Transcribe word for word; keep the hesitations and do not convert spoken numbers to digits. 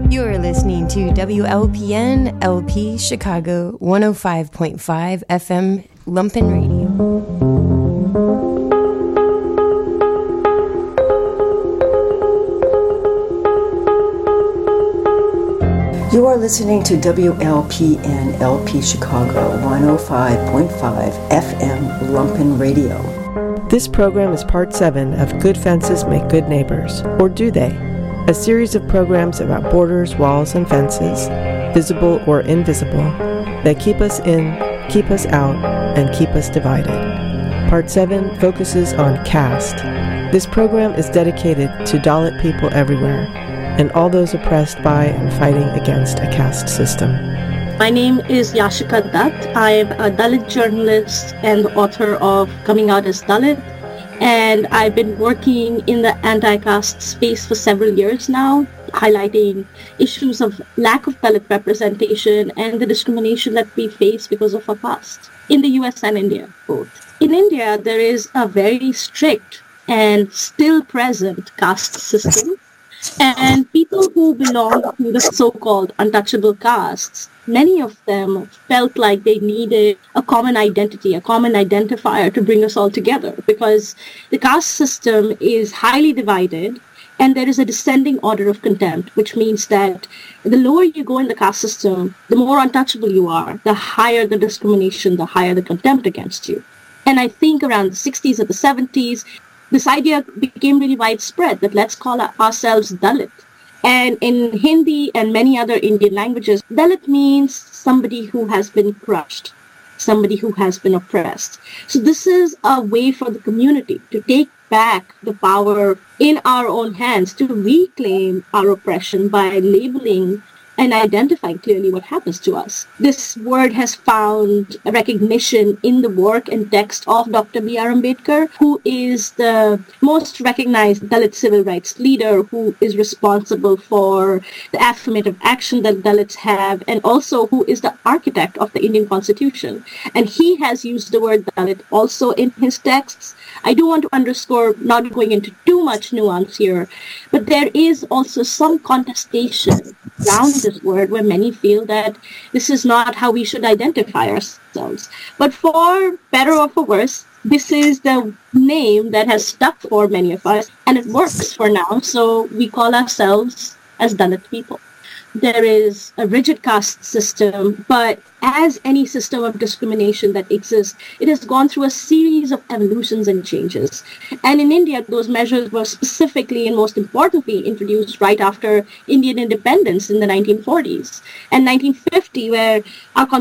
You're listening to W L P N L P Chicago one oh five point five F M Lumpen Radio. You are listening to W L P N L P Chicago one oh five point five F M Lumpen Radio. This program is part seven of Good Fences Make Good Neighbors, or do they? A series of programs about borders, walls, and fences, visible or invisible, that keep us in, keep us out, and keep us divided. Part seven focuses on caste. This program is dedicated to Dalit people everywhere, and all those oppressed by and fighting against a caste system. My name is Yashika Dutt. I'm a Dalit journalist and the author of Coming Out as Dalit, and I've been working in the anti-caste space for several years now, highlighting issues of lack of Dalit representation and the discrimination that we face because of our caste in the U S and India, both. In India, there is a very strict and still present caste system. And people who belong to the so-called untouchable castes, many of them felt like they needed a common identity, a common identifier to bring us all together, because the caste system is highly divided and there is a descending order of contempt, which means that the lower you go in the caste system, the more untouchable you are, the higher the discrimination, the higher the contempt against you. And I think around the sixties or the seventies, this idea became really widespread that let's call ourselves Dalit. And in Hindi and many other Indian languages, Dalit means somebody who has been crushed, somebody who has been oppressed. So this is a way for the community to take back the power in our own hands, to reclaim our oppression by labeling and identifying clearly what happens to us. This word has found recognition in the work and text of Doctor B R Ambedkar, who is the most recognized Dalit civil rights leader, who is responsible for the affirmative action that Dalits have, and also who is the architect of the Indian Constitution. And he has used the word Dalit also in his texts. I do want to underscore, not going into too much nuance here, but there is also some contestation around this word where many feel that this is not how we should identify ourselves. But for better or for worse, this is the name that has stuck for many of us, and it works for now, so we call ourselves as Dalit people. There is a rigid caste system, but as any system of discrimination that exists, it has gone through a series of evolutions and changes. And in India, those measures were specifically and most importantly introduced right after Indian independence in the nineteen forties and nineteen fifty, where our